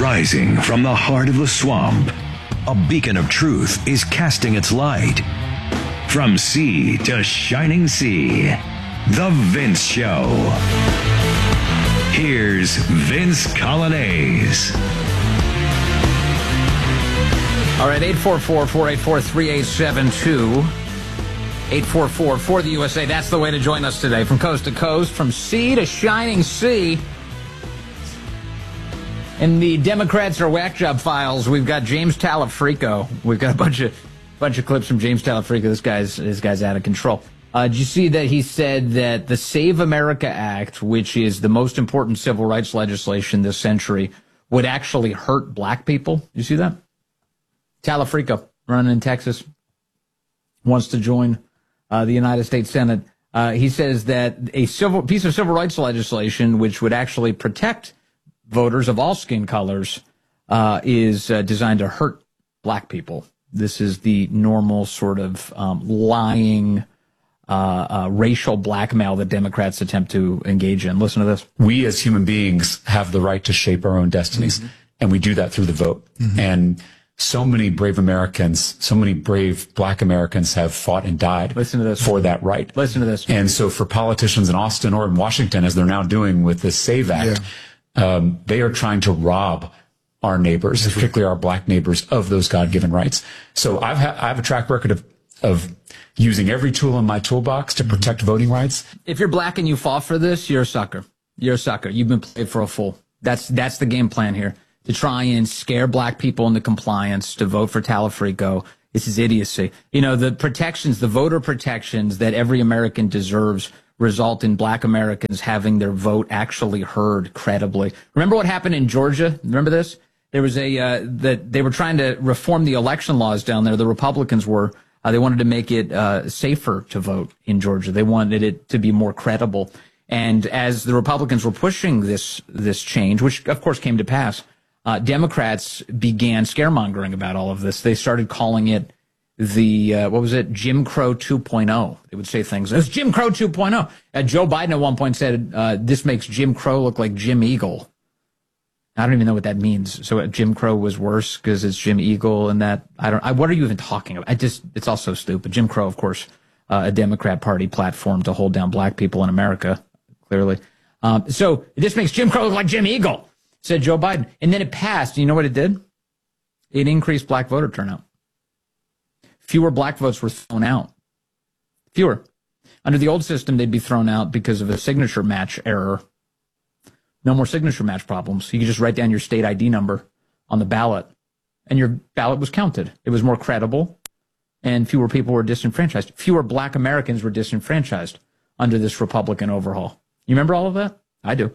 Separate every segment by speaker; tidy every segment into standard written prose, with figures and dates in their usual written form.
Speaker 1: Rising from the heart of the swamp, a beacon of truth is casting its light. From sea to shining sea, The Vince Show. Here's Vince Coglianese.
Speaker 2: All right, 844-484-3872. 844 for the USA. That's the way to join us today. From coast to coast, from sea to shining sea. In the Democrats are whack job files, we've got James Talafrico. We've got a bunch of clips from James Talafrico. This guy's out of control. Did you see that he said that the Save America Act, which is the most important civil rights legislation this century, would actually hurt black people? Did you see that? Talafrico, running in Texas, wants to join the United States Senate. He says that a piece of civil rights legislation, which would actually protect voters of all skin colors, is designed to hurt black people. This is the normal sort of lying racial blackmail that Democrats attempt to engage in. Listen to this.
Speaker 3: We as human beings have the right to shape our own destinies, and we do that through the vote. And so many brave Americans, so many brave black Americans have fought and died for that right.
Speaker 2: Listen to this.
Speaker 3: And so for politicians in Austin or in Washington, as they're now doing with this SAVE Act, they are trying to rob our neighbors, particularly our black neighbors, of those God-given rights. So I have a track record of using every tool in my toolbox to protect voting rights.
Speaker 2: If you're black and you fall for this, you're a sucker. You're a sucker. You've been played for a fool. That's the game plan here, to try and scare black people into compliance to vote for Talafrico. This is idiocy. You know, the protections, the voter protections that every American deserves result in black Americans having their vote actually heard credibly. Remember what happened in Georgia? Remember this? There was that they were trying to reform the election laws down there. The Republicans were. They wanted to make it safer to vote in Georgia. They wanted it to be more credible. And as the Republicans were pushing this change, which of course came to pass, Democrats began scaremongering about all of this. They started calling it Jim Crow 2.0. They would say things, it's Jim Crow 2.0. Joe Biden at one point said, this makes Jim Crow look like Jim Eagle. I don't even know what that means. So Jim Crow was worse because it's Jim Eagle and that, what are you even talking about? It's all so stupid. Jim Crow, of course, a Democrat Party platform to hold down black people in America, clearly. So this makes Jim Crow look like Jim Eagle, said Joe Biden. And then it passed. You know what it did? It increased black voter turnout. Fewer black votes were thrown out. Fewer. Under the old system, they'd be thrown out because of a signature match error. No more signature match problems. You could just write down your state ID number on the ballot, and your ballot was counted. It was more credible, and fewer people were disenfranchised. Fewer black Americans were disenfranchised under this Republican overhaul. You remember all of that? I do.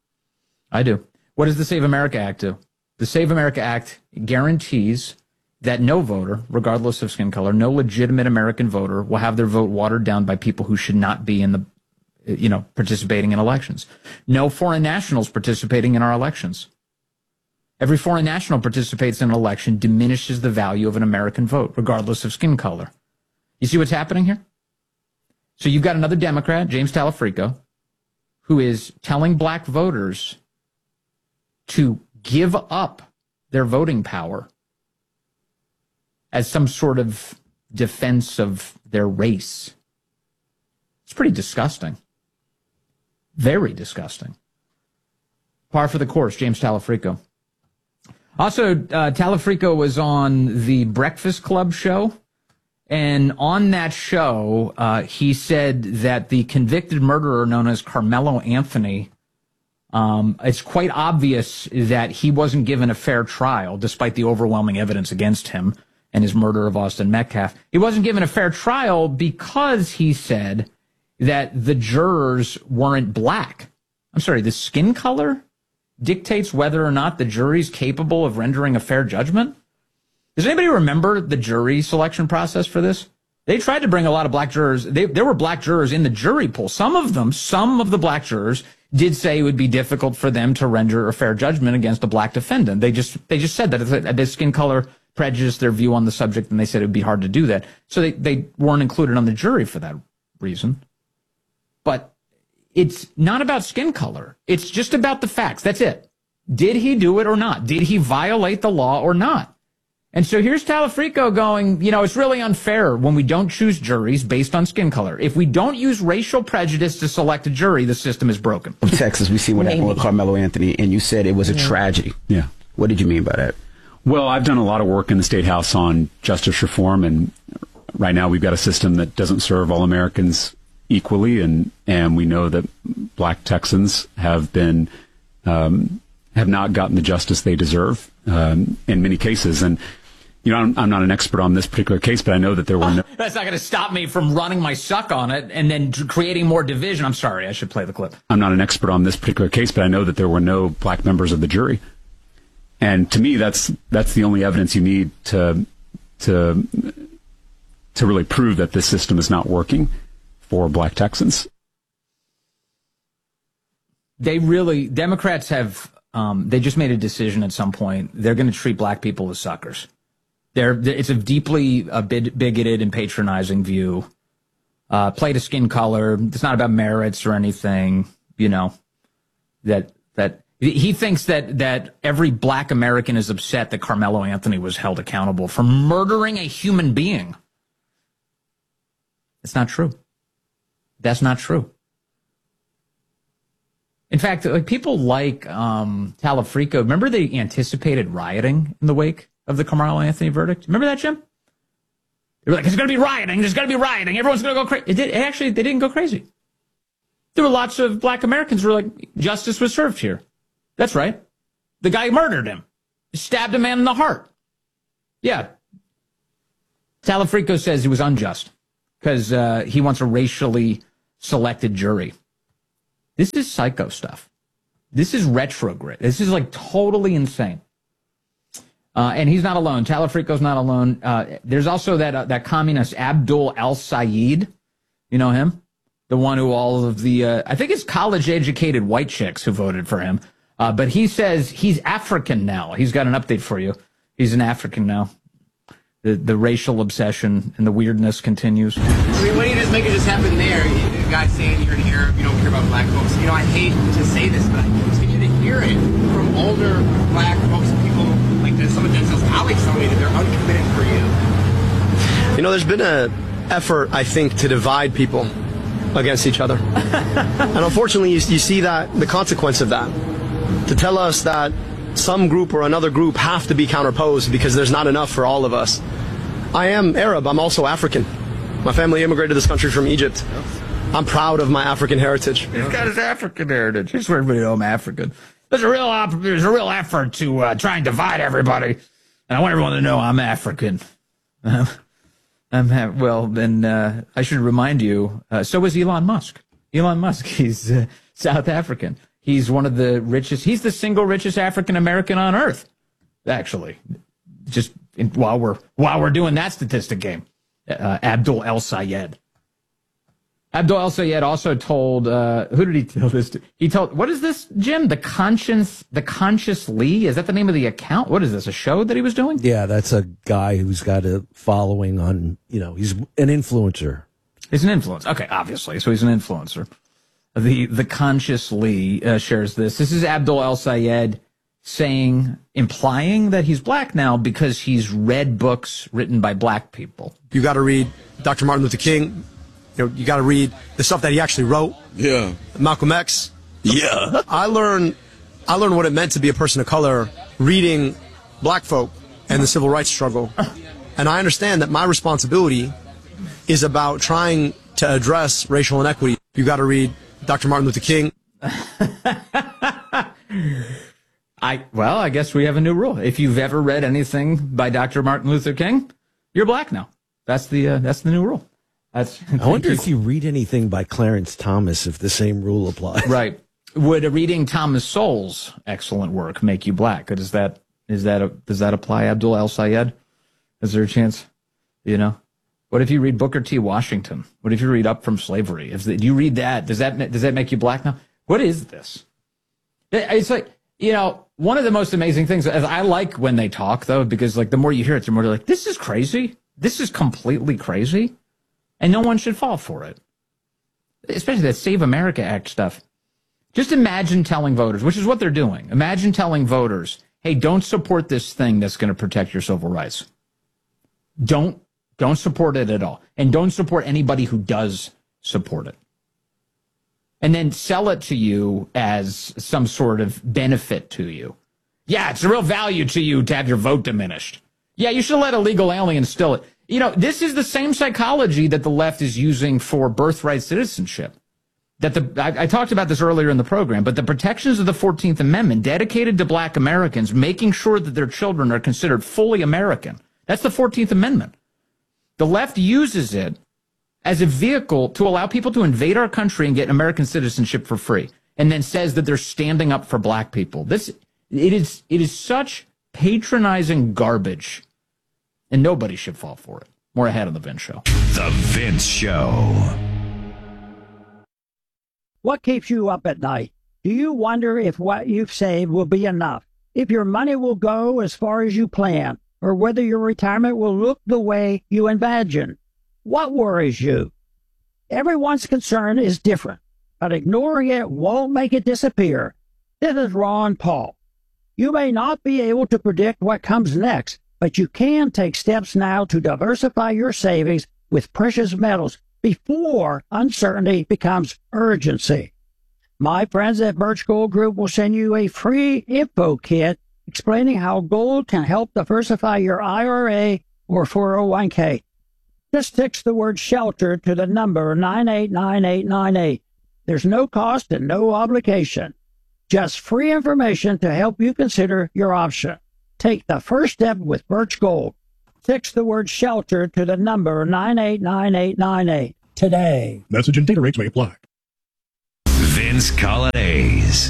Speaker 2: What does the Save America Act do? The Save America Act guarantees that no voter, regardless of skin color, no legitimate American voter will have their vote watered down by people who should not be in the, participating in elections. No foreign nationals participating in our elections. Every foreign national participates in an election diminishes the value of an American vote, regardless of skin color. You see what's happening here? So you've got another Democrat, James Talafrico, who is telling black voters to give up their voting power as some sort of defense of their race. It's pretty disgusting. Very disgusting. Par for the course, James Talafrico. Also, Talafrico was on the Breakfast Club show, and on that show, he said that the convicted murderer known as Carmelo Anthony, it's quite obvious that he wasn't given a fair trial, despite the overwhelming evidence against him and his murder of Austin Metcalf. He wasn't given a fair trial because he said that the jurors weren't black. I'm sorry, the skin color dictates whether or not the jury's capable of rendering a fair judgment? Does anybody remember the jury selection process for this? They tried to bring a lot of black jurors. There were black jurors in the jury pool. Some of the black jurors did say it would be difficult for them to render a fair judgment against a black defendant. They just said that the skin color prejudiced their view on the subject, and they said it would be hard to do that. So they weren't included on the jury for that reason. But it's not about skin color. It's just about the facts. That's it. Did he do it or not? Did he violate the law or not? And so here's Talafrico going, it's really unfair when we don't choose juries based on skin color. If we don't use racial prejudice to select a jury, the system is broken.
Speaker 4: Of Texas, we see what happened with Carmelo Anthony, and you said it was a tragedy.
Speaker 3: Yeah.
Speaker 4: What did you mean by that?
Speaker 3: Well, I've done a lot of work in the State House on justice reform, and right now we've got a system that doesn't serve all Americans equally, and we know that black Texans have been have not gotten the justice they deserve in many cases. And I'm not an expert on this particular case, but I know that there were no...
Speaker 2: That's not going to stop me from running my suck on it and then creating more division. I'm sorry, I should play the clip.
Speaker 3: I'm not an expert on this particular case, but I know that there were no black members of the jury. And to me, that's the only evidence you need to really prove that this system is not working for black Texans.
Speaker 2: Democrats have, they just made a decision at some point. They're going to treat black people as suckers. It's a deeply bigoted and patronizing view. Play to skin color. It's not about merits or anything. That he thinks that every black American is upset that Carmelo Anthony was held accountable for murdering a human being. It's not true. That's not true. In fact, people like Talafrico, remember they anticipated rioting in the wake of the Carmelo Anthony verdict? Remember that, Jim? They were like, there's going to be rioting. There's going to be rioting. Everyone's going to go crazy. Actually, they didn't go crazy. There were lots of black Americans who were like, justice was served here. That's right. The guy murdered him. He stabbed a man in the heart. Yeah. Talafrico says he was unjust because he wants a racially selected jury. This is psycho stuff. This is retrograde. This is totally insane. And he's not alone. Talafrico's not alone. There's also that communist Abdul El-Sayed. You know him? The one who all of the, I think it's college-educated white chicks who voted for him. But he says he's African now. He's got an update for you. He's an African now. The racial obsession and the weirdness continues.
Speaker 5: I mean, why don't you just make it just happen there? The guy saying you're here, you don't care about black folks. I hate to say this, but I continue to hear it from older black folks, people like some of Denzel's colleagues telling me that they're uncommitted for you.
Speaker 6: There's been an effort, I think, to divide people against each other. And unfortunately, you see that the consequence of that. To tell us that some group or another group have to be counterposed because there's not enough for all of us. I am Arab. I'm also African. My family immigrated to this country from Egypt. I'm proud of my African heritage.
Speaker 2: He's got his African heritage. Just for everybody to know I'm African. There's a real effort to try and divide everybody. And I want everyone to know I'm African. Then I should remind you, so is Elon Musk. Elon Musk, he's South African. He's one of the richest. He's the single richest African American on earth, actually. Just while we're doing that statistic game, Abdul El-Sayed. Abdul El-Sayed also told. Who did he tell this to? He told. What is this, Jim? The Conscious Lee. Is that the name of the account? What is this? A show that he was doing?
Speaker 7: Yeah, that's a guy who's got a following on. He's an influencer.
Speaker 2: He's an influencer. Okay, obviously, so he's an influencer. The Conscious Lee shares this. This is Abdul El-Sayed implying that he's black now because he's read books written by black people.
Speaker 6: You got to read Dr. Martin Luther King. You got to read the stuff that he actually wrote.
Speaker 8: Yeah.
Speaker 6: Malcolm X.
Speaker 8: Yeah.
Speaker 6: I learned what it meant to be a person of color reading black folk and the civil rights struggle. And I understand that my responsibility is about trying to address racial inequity. You got to read Dr. Martin Luther King.
Speaker 2: I guess we have a new rule. If you've ever read anything by Dr. Martin Luther King, you're black now. That's the new rule.
Speaker 7: I wonder if you read anything by Clarence Thomas, if the same rule applies.
Speaker 2: Right. Would reading Thomas Sowell's excellent work make you black? Does that apply, Abdul El-Sayed? Is there a chance? What if you read Booker T. Washington? What if you read Up from Slavery? Do you read that? Does that make you black now? What is this? It's like, one of the most amazing things, as I like when they talk, though, because the more you hear it, the more you're like, this is crazy. This is completely crazy. And no one should fall for it. Especially that Save America Act stuff. Just imagine telling voters, which is what they're doing. Imagine telling voters, hey, don't support this thing that's going to protect your civil rights. Don't support it at all. And don't support anybody who does support it. And then sell it to you as some sort of benefit to you. Yeah, it's a real value to you to have your vote diminished. Yeah, you should let illegal aliens steal it. You know, this is the same psychology that the left is using for birthright citizenship. I talked about this earlier in the program, but the protections of the 14th Amendment dedicated to black Americans, making sure that their children are considered fully American. That's the 14th Amendment. The left uses it as a vehicle to allow people to invade our country and get American citizenship for free, and then says that they're standing up for black people. It is such patronizing garbage, and nobody should fall for it. More ahead on The Vince Show.
Speaker 1: The Vince Show.
Speaker 8: What keeps you up at night? Do you wonder if what you've saved will be enough? If your money will go as far as you plan? Or whether your retirement will look the way you imagine? What worries you? Everyone's concern is different, but ignoring it won't make it disappear. This is Ron Paul. You may not be able to predict what comes next, but you can take steps now to diversify your savings with precious metals before uncertainty becomes urgency. My friends at Birch Gold Group will send you a free info kit explaining how gold can help diversify your IRA or 401k. Just text the word SHELTER to the number 989898. There's no cost and no obligation. Just free information to help you consider your option. Take the first step with Birch Gold. Text the word SHELTER to the number 989898 today.
Speaker 9: Message and data rates may apply.
Speaker 1: Vince Colonnese.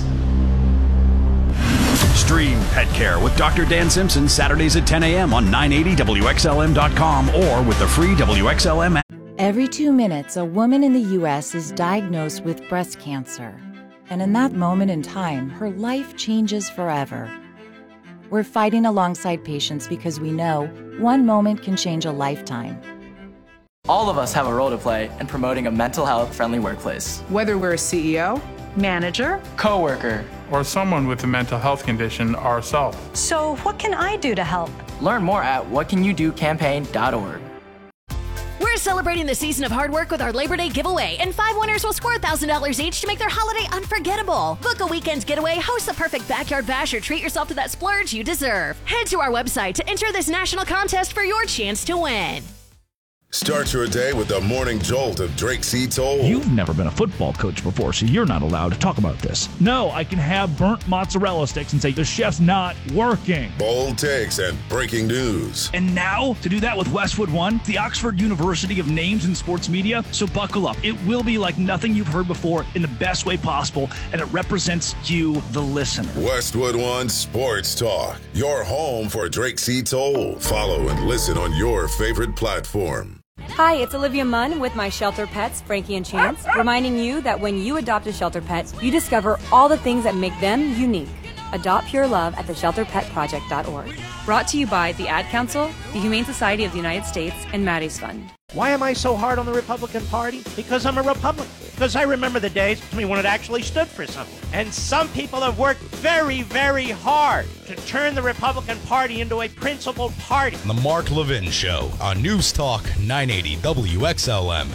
Speaker 10: Stream Pet Care with Dr. Dan Simpson Saturdays at 10 a.m. on 980WXLM.com or with the free WXLM app.
Speaker 11: Every 2 minutes, a woman in the U.S. is diagnosed with breast cancer. And in that moment in time, her life changes forever. We're fighting alongside patients because we know one moment can change a lifetime.
Speaker 12: All of us have a role to play in promoting a mental health-friendly workplace.
Speaker 13: Whether we're a CEO, manager,
Speaker 12: coworker,
Speaker 14: or someone with a mental health condition ourselves.
Speaker 15: So what can I do to help?
Speaker 12: Learn more at whatcanyoudocampaign.org.
Speaker 16: We're celebrating the season of hard work with our Labor Day giveaway, and 5 winners will score $1,000 each to make their holiday unforgettable. Book a weekend getaway, host the perfect backyard bash, or treat yourself to that splurge you deserve. Head to our website to enter this national contest for your chance to win.
Speaker 17: Start your day with the morning jolt of Drake C. Toll.
Speaker 18: You've never been a football coach before, so you're not allowed to talk about this. No, I can have burnt mozzarella sticks and say the chef's not working.
Speaker 17: Bold takes and breaking news.
Speaker 18: And now, to do that with Westwood One, the Oxford University of names in sports media. So buckle up. It will be like nothing you've heard before in the best way possible, and it represents you, the listener.
Speaker 17: Westwood One Sports Talk, your home for Drake C. Toll. Follow and listen on your favorite platform.
Speaker 19: Hi, it's Olivia Munn with my shelter pets, Frankie and Chance, reminding you that when you adopt a shelter pet, you discover all the things that make them unique. Adopt pure love at theshelterpetproject.org. Brought to you by the Ad Council, the Humane Society of the United States, and Maddie's Fund.
Speaker 20: Why am I so hard on the Republican Party? Because I'm a Republican. Because I remember the days when it actually stood for something. And some people have worked very, very hard to turn the Republican Party into a principled party.
Speaker 21: The Mark Levin Show on News Talk 980 WXLM.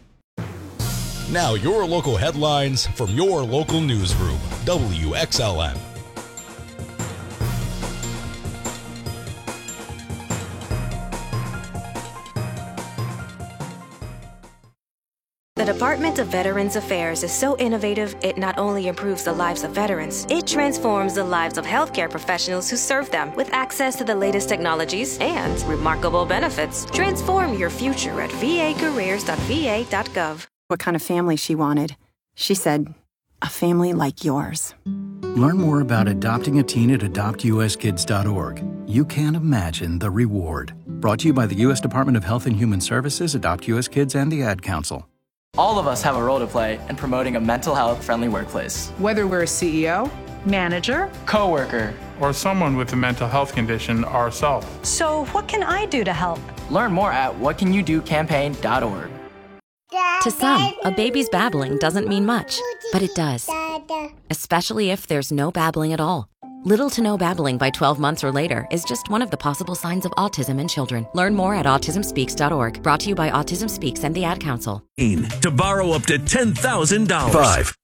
Speaker 21: Now your local headlines from your local newsroom, WXLM.
Speaker 22: The Department of Veterans Affairs is so innovative, it not only improves the lives of veterans, it transforms the lives of healthcare professionals who serve them with access to the latest technologies and remarkable benefits. Transform your future at vacareers.va.gov.
Speaker 23: What kind of family she wanted. She said, a family like yours. Learn more about adopting a teen at adoptuskids.org. You can't imagine the reward. Brought to you by the U.S. Department of Health and Human Services, Adopt U.S. Kids, and the Ad Council.
Speaker 12: All of us have a role to play in promoting a mental health-friendly workplace.
Speaker 13: Whether we're a CEO, manager,
Speaker 14: coworker, or someone with a mental health condition ourselves.
Speaker 15: So what can I do to help?
Speaker 12: Learn more at whatcanyoudocampaign.org.
Speaker 24: To some, a baby's babbling doesn't mean much, but it does.
Speaker 3: especially if there's no babbling at all. Little to no babbling by 12 months or later is just one of the possible signs of autism in children. Learn more at autismspeaks.org. Brought to you by Autism Speaks and the Ad Council.
Speaker 1: To borrow up to $10,000. 5.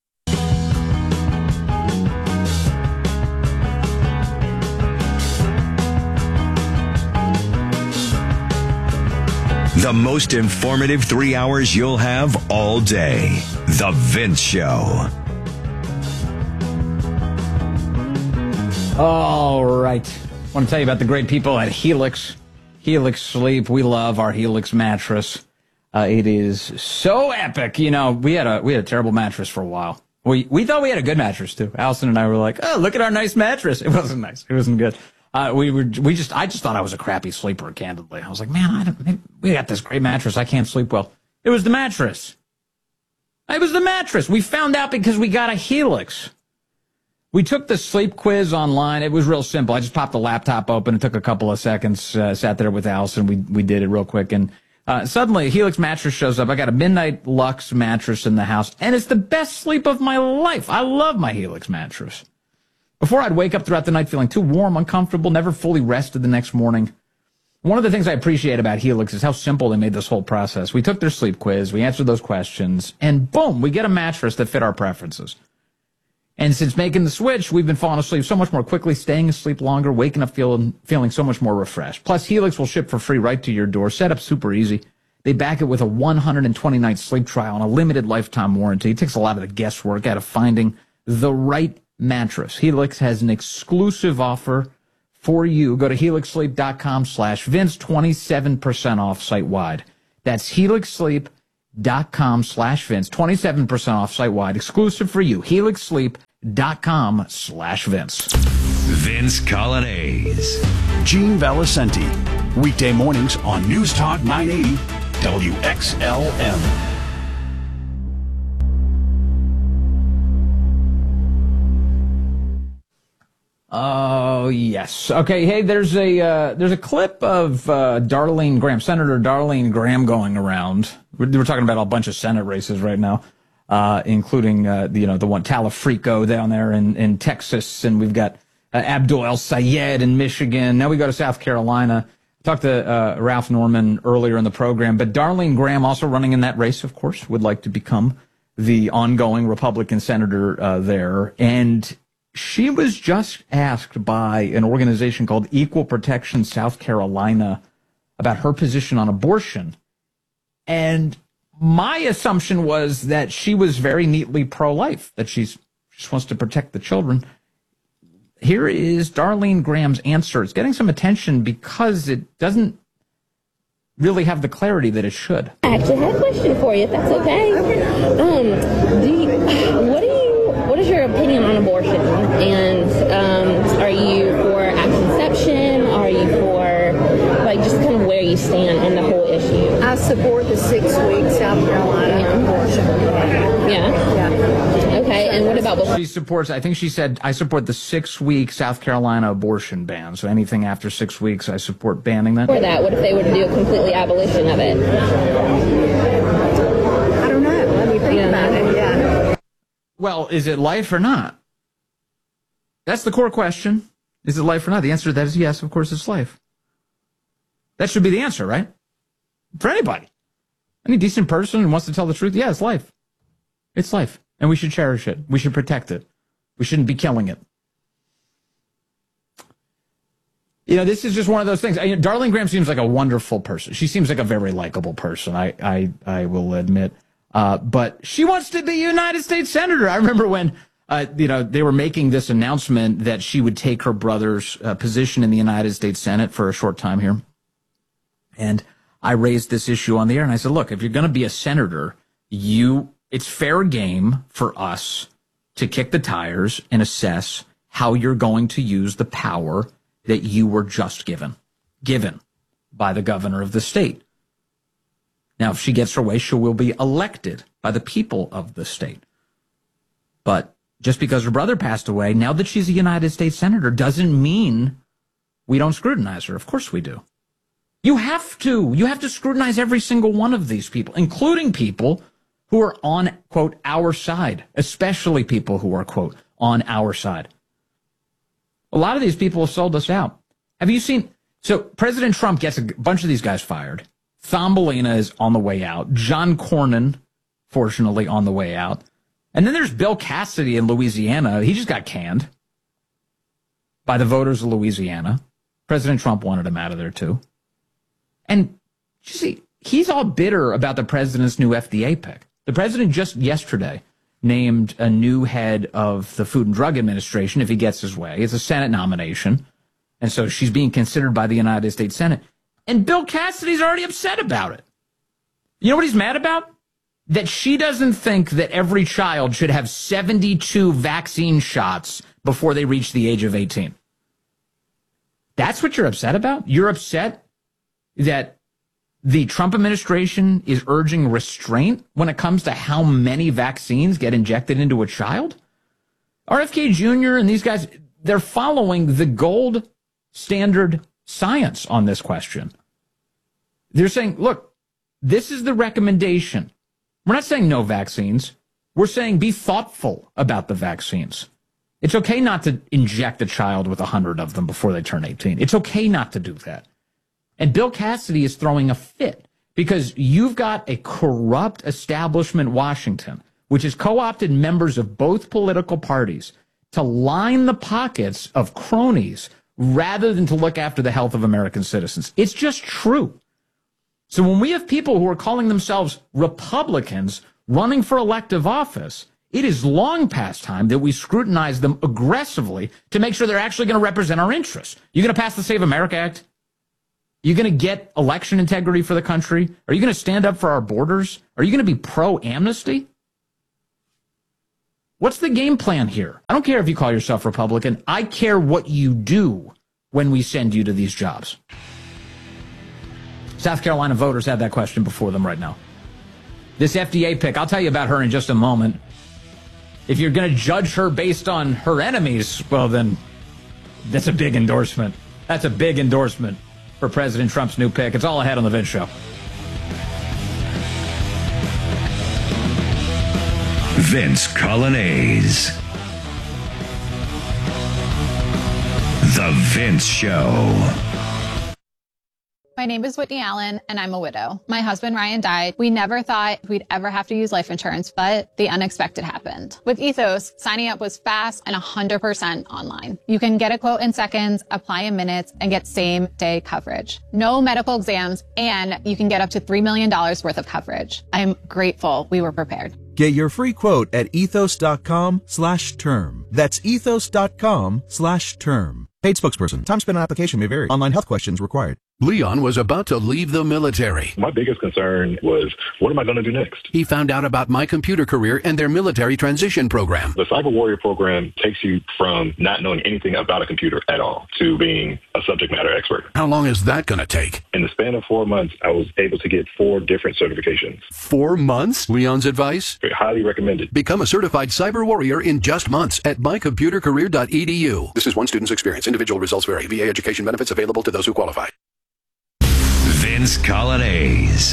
Speaker 1: The most informative 3 hours you'll have all day. The Vince Show.
Speaker 2: All right. I want to tell you about the great people at Helix. Helix Sleep. We love our Helix mattress. It is so epic. You know, we had a terrible mattress for a while. We thought we had a good mattress too. Allison and I were like, oh, look at our nice mattress. It wasn't nice. It wasn't good. I just thought I was a crappy sleeper, candidly. I was like, man, we got this great mattress. I can't sleep well. It was the mattress. It was the mattress. We found out because we got a Helix. We took the sleep quiz online. It was real simple. I just popped the laptop open. It took a couple of seconds. Sat there with Allison. We did it real quick. And suddenly, a Helix mattress shows up. I got a Midnight Luxe mattress in the house. And it's the best sleep of my life. I love my Helix mattress. Before, I'd wake up throughout the night feeling too warm, uncomfortable, never fully rested the next morning. One of the things I appreciate about Helix is how simple they made this whole process. We took their sleep quiz. We answered those questions. And boom, we get a mattress that fit our preferences. And since making the switch, we've been falling asleep so much more quickly, staying asleep longer, waking up feeling so much more refreshed. Plus, Helix will ship for free right to your door. Setup super easy. They back it with a 120-night sleep trial and a limited lifetime warranty. It takes a lot of the guesswork out of finding the right mattress. Helix has an exclusive offer for you. Go to helixsleep.com/Vince, 27% off site-wide. That's helixsleep.com/Vince, 27% off site-wide. Exclusive for you. helixsleep.com/Vince.
Speaker 1: Vince Colonnese.
Speaker 10: Gene Valicenti. Weekday mornings on News Talk 980 WXLM.
Speaker 2: Oh, yes. Okay, hey, there's a clip of Darlene Graham, Senator Darlene Graham, going around. We're talking about a bunch of Senate races right now, including the one Talafrico down there in Texas, and we've got Abdul El Sayed in Michigan. Now we go to South Carolina. I talked to Ralph Norman earlier in the program, but Darlene Graham, also running in that race, of course, would like to become the ongoing Republican senator there, and she was just asked by an organization called Equal Protection South Carolina about her position on abortion. And my assumption was that she was very neatly pro-life, that she just wants to protect the children. Here is Darlene Graham's answer. It's getting some attention because it doesn't really have the clarity that it should.
Speaker 4: I actually have a question for you, if that's okay. What is your opinion on abortion? And are you for contraception? Are you for, just kind of where you stand on the whole issue?
Speaker 9: I support the 6-week South Carolina abortion.
Speaker 4: Yeah. Okay, and what about before?
Speaker 2: She supports, I think she said, I support the 6-week South Carolina abortion ban. So anything after 6 weeks, I support banning that.
Speaker 4: For that, what if they were to do a completely abolition of it?
Speaker 9: I don't know. Let me think about it, yeah.
Speaker 2: Well, is it life or not? That's the core question. Is it life or not? The answer to that is yes, of course it's life. That should be the answer, right? For anybody. Any decent person who wants to tell the truth, yeah, it's life. It's life. And we should cherish it. We should protect it. We shouldn't be killing it. You know, this is just one of those things. Darlene Graham seems like a wonderful person. She seems like a very likable person, I will admit. But she wants to be United States Senator. I remember when, they were making this announcement that she would take her brother's position in the United States Senate for a short time here. And I raised this issue on the air, and I said, look, if you're going to be a senator, it's fair game for us to kick the tires and assess how you're going to use the power that you were just given by the governor of the state. Now, if she gets her way, she will be elected by the people of the state. But just because her brother passed away, now that she's a United States Senator, doesn't mean we don't scrutinize her. Of course we do. You have to. You have to scrutinize every single one of these people, including people who are on, quote, our side, especially people who are, quote, on our side. A lot of these people have sold us out. Have you seen? So President Trump gets a bunch of these guys fired. Thumbelina is on the way out. John Cornyn, fortunately, on the way out. And then there's Bill Cassidy in Louisiana. He just got canned by the voters of Louisiana. President Trump wanted him out of there, too. And you see, he's all bitter about the president's new FDA pick. The president just yesterday named a new head of the Food and Drug Administration if he gets his way. It's a Senate nomination. And so she's being considered by the United States Senate. And Bill Cassidy's already upset about it. You know what he's mad about? That she doesn't think that every child should have 72 vaccine shots before they reach the age of 18. That's what you're upset about? You're upset that the Trump administration is urging restraint when it comes to how many vaccines get injected into a child? RFK Jr. and these guys, they're following the gold standard science on this question. They're saying, look, this is the recommendation. We're not saying no vaccines. We're saying be thoughtful about the vaccines. It's okay not to inject a child with 100 of them before they turn 18. It's okay not to do that. And Bill Cassidy is throwing a fit because you've got a corrupt establishment Washington, which has co-opted members of both political parties to line the pockets of cronies rather than to look after the health of American citizens. It's just true. So when we have people who are calling themselves Republicans running for elective office, it is long past time that we scrutinize them aggressively to make sure they're actually going to represent our interests. You going to pass the Save America Act? Are you going to get election integrity for the country? Are you going to stand up for our borders? Are you going to be pro-amnesty? What's the game plan here? I don't care if you call yourself Republican. I care what you do when we send you to these jobs. South Carolina voters have that question before them right now. This FDA pick, I'll tell you about her in just a moment. If you're going to judge her based on her enemies, well, then that's a big endorsement. That's a big endorsement for President Trump's new pick. It's all ahead on The Vince Show.
Speaker 1: Vince Coglianese. The Vince Show.
Speaker 5: My name is Whitney Allen, and I'm a widow. My husband, Ryan, died. We never thought we'd ever have to use life insurance, but the unexpected happened. With Ethos, signing up was fast and 100% online. You can get a quote in seconds, apply in minutes, and get same-day coverage. No medical exams, and you can get up to $3 million worth of coverage. I'm grateful we were prepared.
Speaker 6: Get your free quote at ethos.com/term. That's ethos.com/term. Paid spokesperson. Time spent on application may vary. Online health questions required.
Speaker 7: Leon was about to leave the military.
Speaker 24: My biggest concern was, what am I going to do next?
Speaker 7: He found out about My Computer Career and their military transition program.
Speaker 24: The Cyber Warrior program takes you from not knowing anything about a computer at all to being a subject matter expert.
Speaker 7: How long is that going to take?
Speaker 24: In the span of 4 months, I was able to get 4 different certifications.
Speaker 7: 4 months? Leon's advice?
Speaker 24: Highly recommended.
Speaker 7: Become a certified cyber warrior in just months at mycomputercareer.edu. This is one student's experience. Individual results vary. VA education benefits available to those who qualify.
Speaker 1: Vince Coglianese.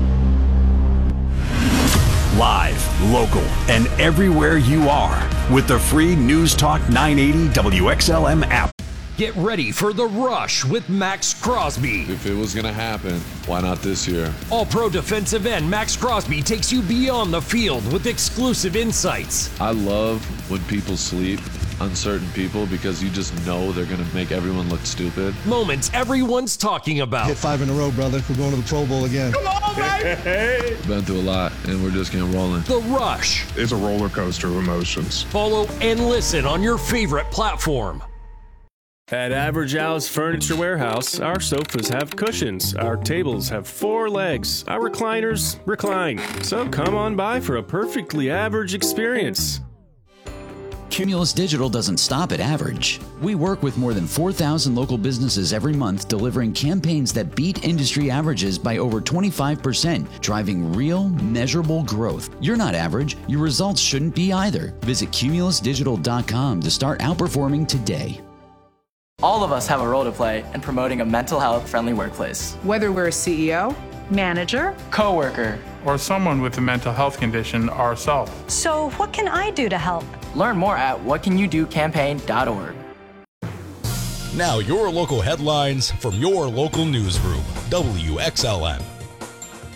Speaker 10: Live, local, and everywhere you are with the free News Talk 980 WXLM app.
Speaker 25: Get ready for The Rush with Max Crosby.
Speaker 26: If it was going to happen, why not this year?
Speaker 25: All-pro defensive end Max Crosby takes you beyond the field with exclusive insights.
Speaker 26: I love when people sleep on certain people because you just know they're going to make everyone look stupid.
Speaker 25: Moments everyone's talking about.
Speaker 27: Hit 5 in a row, brother. We're going to the Pro Bowl again.
Speaker 25: Come on, baby!
Speaker 26: Been through a lot, and we're just getting rolling.
Speaker 25: The Rush.
Speaker 28: It's a roller coaster of emotions.
Speaker 25: Follow and listen on your favorite platform.
Speaker 29: At Average Al's Furniture Warehouse, our sofas have cushions, our tables have 4 legs, our recliners recline. So come on by for a perfectly average experience.
Speaker 30: Cumulus Digital doesn't stop at average. We work with more than 4,000 local businesses every month, delivering campaigns that beat industry averages by over 25%, driving real, measurable growth. You're not average. Your results shouldn't be either. Visit cumulusdigital.com to start outperforming today.
Speaker 12: All of us have a role to play in promoting a mental health friendly workplace.
Speaker 13: Whether we're a CEO, manager,
Speaker 12: coworker,
Speaker 14: or someone with a mental health condition ourselves.
Speaker 15: So what can I do to help?
Speaker 12: Learn more at whatcanyoudocampaign.org.
Speaker 8: Now your local headlines from your local newsroom, WXLM.